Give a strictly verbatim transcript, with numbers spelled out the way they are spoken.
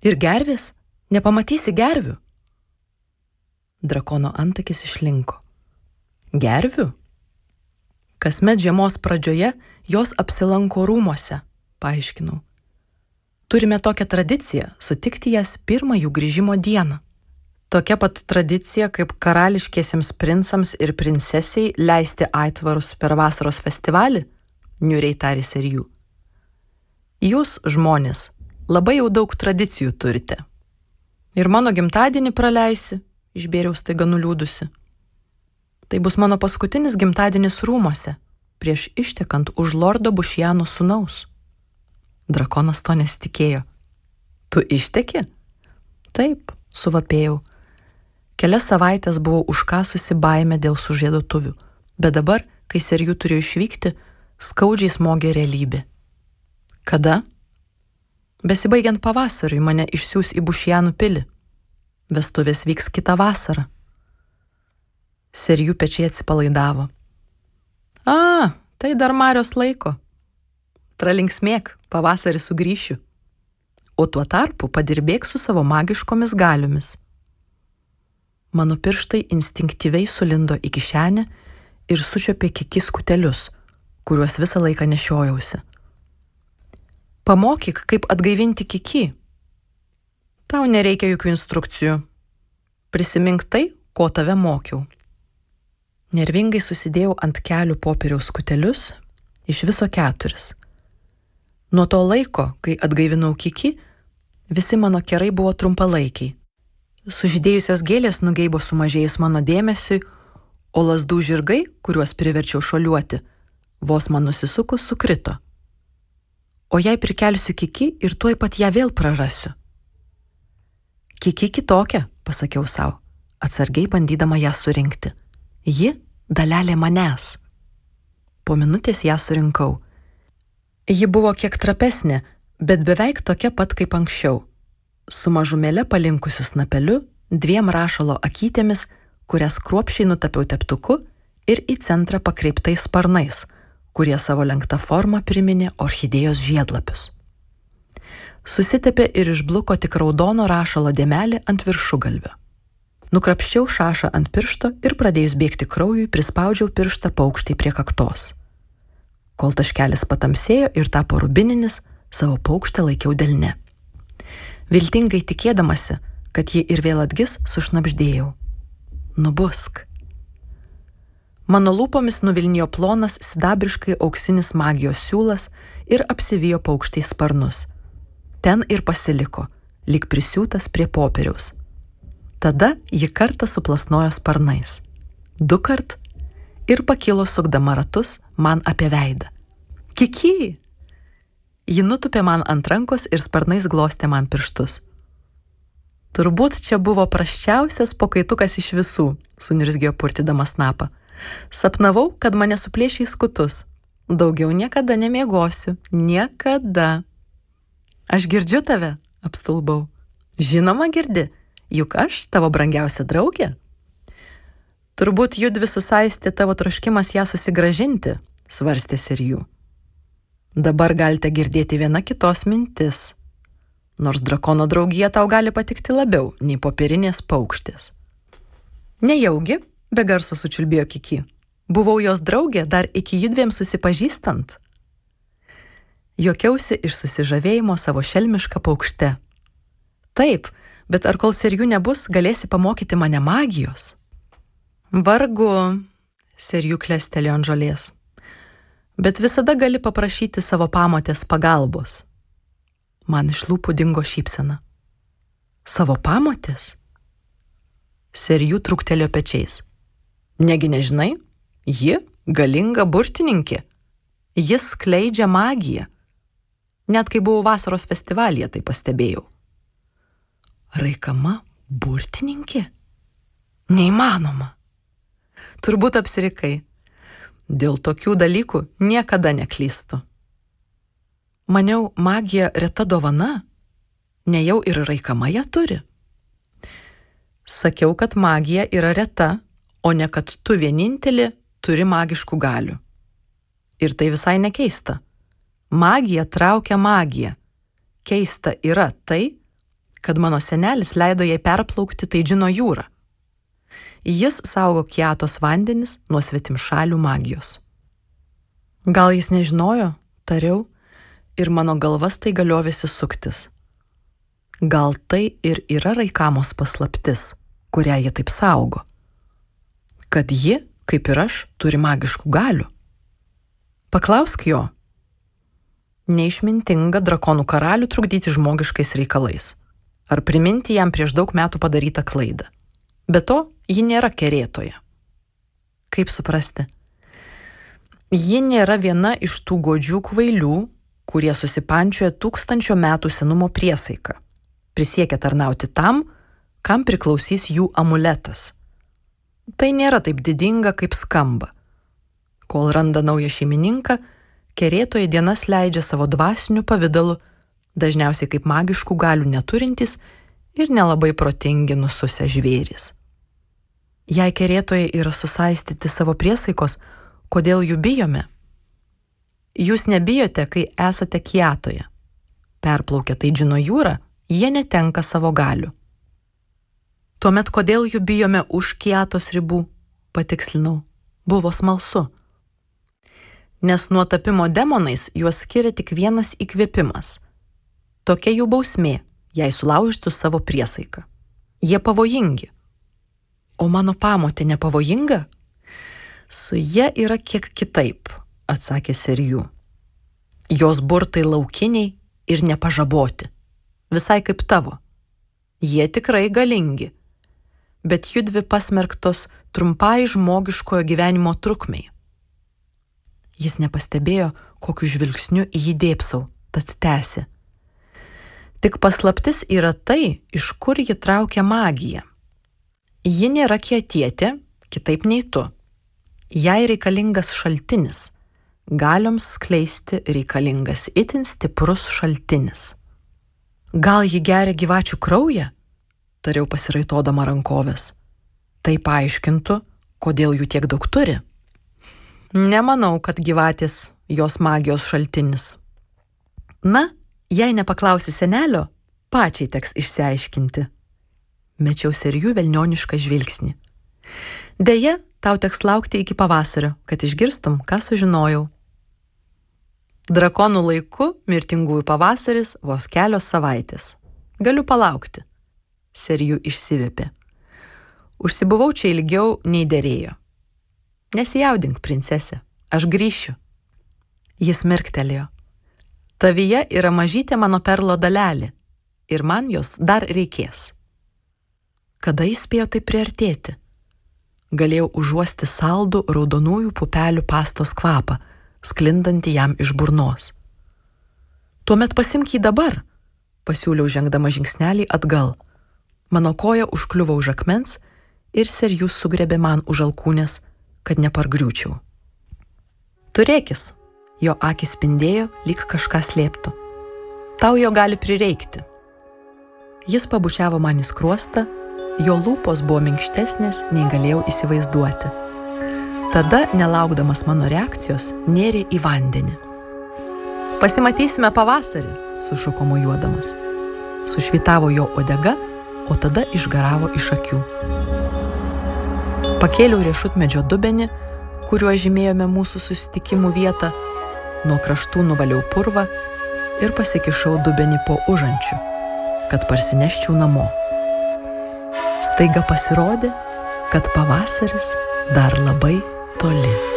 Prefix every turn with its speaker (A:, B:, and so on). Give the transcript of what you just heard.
A: Ir gervės? Nepamatysi gervių? Drakono antakis išlinko. Gervių? Kasmet žiemos pradžioje jos apsilanko rūmuose, paaiškinau. Turime tokią tradiciją sutikti jas pirmą jų grįžimo dieną. Tokia pat tradicija, kaip karališkiesiems princams ir princesiai leisti aitvarus per vasaros festivalį, niūriai tarė Serijų. Jūs, žmonės, labai jau daug tradicijų turite. Ir mano gimtadienį praleisi, išbėriau staiga nuliūdusi. Tai bus mano paskutinis gimtadienis rūmuose, prieš ištekant už lordo Bušiano sūnaus. Drakonas to nesitikėjo. Tu išteki? Taip, suvapėjau. Kelias savaitės buvau užkasusi baimę dėl sužiedotuvių, bet dabar, kai Serijų turėjo išvykti, skaudžiai smogė realybė. Kada? Besibaigiant pavasariui mane išsiųs į Bušianų pilį. Vestuvės vyks kitą vasarą. Serijų pečiai atsipalaidavo. A, tai dar Marios laiko. Pralinksmėk, pavasarį sugrįšiu. O tuo tarpu padirbėk su savo magiškomis galiomis. Mano pirštai instinktyviai sulindo į kišenę ir sučiopė Kiki skutelius, kuriuos visą laiką nešiojausi. Pamokyk, kaip atgaivinti Kiki. Tau nereikia jokių instrukcijų. Prisimink tai, ko tave mokiau. Nervingai susidėjau ant kelių popieriaus skutelius, iš viso keturis. Nuo to laiko, kai atgaivinau Kiki, visi mano kerai buvo trumpalaikiai. Sužydėjusios gėlės nugeibo sumažėjus mano dėmesiui, o lazdų žirgai, kuriuos priverčiau šoliuoti, vos man nusisukus sukrito. O jei prikelsiu Kiki ir tuoj pat ją vėl prarasiu. Kiki kitokia, pasakiau sau, atsargiai bandydama ją surinkti. Ji dalelė manęs. Po minutės ją surinkau. Ji buvo kiek trapesnė, bet beveik tokia pat kaip anksčiau. Su mažumėle palinkusiu snapeliu, dviem rašalo akytėmis, kurias kruopščiai nutapiau teptuku ir į centrą pakreiptais sparnais, kurie savo lenktą formą priminė orchidėjos žiedlapius. Susitepė ir išbluko tik raudono rašalo dėmelė ant viršugalvio. Nukrapščiau šašą ant piršto ir pradėjus bėgti kraujui, prispaudžiau pirštą paukštai prie kaktos. Kol taškelis patamsėjo ir tapo rubininis, savo paukštę laikiau delne. Viltingai tikėdamasi, kad ji ir vėl atgis, sušnabždėjau. Nubusk. Mano lūpomis nuvilnijo plonas sidabriškai auksinis magijos siūlas ir apsivijo paukštai sparnus. Ten ir pasiliko, lyg prisiūtas prie popieriaus. Tada ji kartą suplasnojo sparnais. Du kart ir pakilo sukdama ratus man apie veidą. Kiki! Ji nutupė man ant rankos ir sparnais glostė man pirštus. Turbūt čia buvo prasčiausias pokaitukas iš visų, suniurzgėjo purtydama snapą. Sapnavau, kad mane suplėšė į skutus. Daugiau niekada nemiegosiu. Niekada. Aš girdžiu tave, apstulbau. Žinoma girdi, juk aš tavo brangiausia draugė. Turbūt judvi susaistė tavo troškimas ją susigražinti, svarstė Serijų. Dabar galite girdėti viena kitos mintis. Nors drakono draugija tau gali patikti labiau nei popierinės paukštės. Nejaugi, be garso sučiulbėjo Kiki. Buvau jos draugė dar iki judviem susipažįstant. Juokiausi iš susižavėjimo savo šelmišką paukšte. Taip, bet ar kol Serijų nebus, galėsi pamokyti mane magijos? Vargu, Serijų klestelėjo ant žolės. Bet visada gali paprašyti savo pamotės pagalbos. Man iš lūpų dingo šypsena. Savo pamotės? Serijų trūktelėjo pečiais. Negi nežinai? Ji galinga burtininkė. Jis skleidžia magiją. Net kai buvau vasaros festivalyje, tai pastebėjau. Raikama burtininkė? Neįmanoma. Turbūt apsirikai. Dėl tokių dalykų niekada neklystu. Maniau, magija reta dovana, nejau ir raikama ją turi. Sakiau, kad magija yra reta, o ne kad tu vienintelį turi magiškų galių. Ir tai visai nekeista. Magija traukia magiją. Keista yra tai, kad mano senelis leido jai perplaukti Taidžino jūrą. Jis saugo Kiatos vandenis nuo svetimšalių magijos. Gal jis nežinojo, tariau, ir mano galvas tai galiovėsi suktis. Gal tai ir yra Raikamos paslaptis, kurią ji taip saugo. Kad ji, kaip ir aš, turi magiškų galių. Paklausk jo. Neišmintinga drakonų karalių trukdyti žmogiškais reikalais. Ar priminti jam prieš daug metų padarytą klaidą. Be to, ji nėra kerėtoja. Kaip suprasti? Ji nėra viena iš tų godžių kvailių, kurie susipančioja tūkstančio metų senumo priesaiką. Prisiekia tarnauti tam, kam priklausys jų amuletas. Tai nėra taip didinga, kaip skamba. Kol randa naują šeimininką, kerėtojai dienas leidžia savo dvasiniu pavidalu, dažniausiai kaip magiškų galių neturintys ir nelabai protingi nususę žvėrys. Jei kerėtojai yra susaistyti savo priesaikos, kodėl jų bijome? Jūs nebijote, kai esate Kiatoje. Perplaukę Taidžino jūrą, jie netenka savo galių. Tuomet kodėl jų bijome už Kiatos ribų, patikslinau, buvo smalsu. Nes nuo tapimo demonais juos skiria tik vienas įkvėpimas. Tokia jų bausmė, jei sulaužytų savo priesaiką. Jie pavojingi. O mano pamotė nepavojinga? Su ja yra kiek kitaip, atsakė Serijų. Jos burtai laukiniai ir nepažaboti. Visai kaip tavo. Jie tikrai galingi. Bet judvi pasmerktos trumpai žmogiškojo gyvenimo trukmei. Jis nepastebėjo, kokiu žvilgsniu į jį dėpsau, tad tęsė. Tik paslaptis yra tai, iš kur ji traukia magiją. Ji nėra kietietė, kitaip nei tu. Jai reikalingas šaltinis. Galioms skleisti reikalingas itin stiprus šaltinis. Gal ji geria gyvačių kraują? Tariau pasiraitodama rankovės. Tai paaiškintų, kodėl jų tiek daug turi. Nemanau, kad gyvatės jos magijos šaltinis. Na, jei nepaklausi senelio, pačiai teks išsiaiškinti. Mečiau Serijų velnionišką žvilgsnį. Deja, tau teks laukti iki pavasario, kad išgirstum, ką sužinojau. Drakonų laiku mirtingųjų pavasaris vos kelios savaitės. Galiu palaukti. Serijų išsivėpė. Užsibuvau čia ilgiau nei derėjo. Nesijaudink, princesė, aš grįšiu. Jis mirktelėjo. Tavyje yra mažytė mano perlo dalelė ir man jos dar reikės. Kada jis spėjo taip priartėti? Galėjau užuosti saldų raudonųjų pupelių pastos kvapą, sklindantį jam iš burnos. Tuomet pasimk jį dabar, pasiūliau žengdama žingsnelį atgal. Mano koja užkliuvo už akmens ir Serijus sugrebė man už alkūnės, kad nepargriūčiau. Turėkis, jo akis spindėjo, lyg kažką slėptų. Tau jo gali prireikti. Jis pabučiavo man į skruostą, jo lūpos buvo minkštesnės, nei galėjau įsivaizduoti. Tada, nelaukdamas mano reakcijos, nėrė į vandenį. Pasimatysime pavasarį, sušuko mojuodamas. Sušvitavo jo uodega, o tada išgaravo iš akių. Pakėliau riešutmedžio dubenį, kuriuo žymėjome mūsų susitikimų vietą, nuo kraštų nuvaliau purvą ir pasikišau dubenį po užančiu, kad parsineščiau namo. Staiga pasirodė, kad pavasaris dar labai toli.